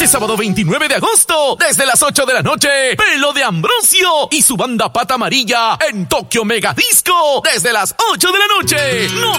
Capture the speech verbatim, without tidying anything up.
sábado veintinueve de agosto, desde las ocho de la noche, Pelo de Ambrosio y su banda Pata Amarilla en Tokio Mega Disco, desde las ocho de la noche. No